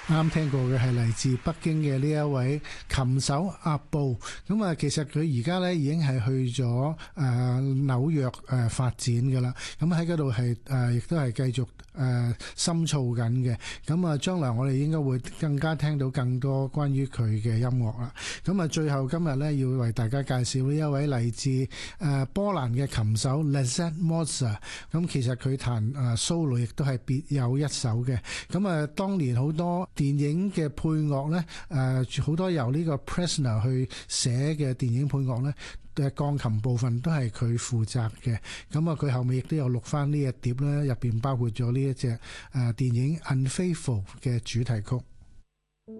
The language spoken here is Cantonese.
啱聽過嘅係嚟自北京嘅呢一位琴手阿布，咁啊，其實佢而家咧已經係去咗紐約發展㗎啦，咁喺嗰度係亦都係繼續深造緊嘅，咁啊將來我哋應該會更加聽到更多關於佢嘅音樂啦。咁啊最後今日咧要為大家介紹呢一位嚟自波蘭嘅琴手 Leszek Mosser， 咁其實佢彈solo 亦都係別有一手嘅，咁啊當年好多電影嘅配樂咧，好多由呢個 Pressner 去寫嘅電影配樂咧，鋼琴部分都係佢負責嘅。咁啊，佢後尾亦都有錄翻呢一碟咧，入邊包括咗呢一隻電影 Unfaithful 嘅主題曲。